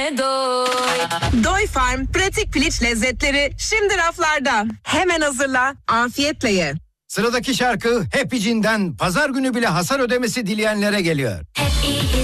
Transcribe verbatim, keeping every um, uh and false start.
Doy. Doy Farm pratik piliç lezzetleri şimdi raflarda. Hemen hazırla, afiyetle ye. Sıradaki şarkı Happy Jean'den pazar günü bile hasar ödemesi dileyenlere geliyor. Hep iyi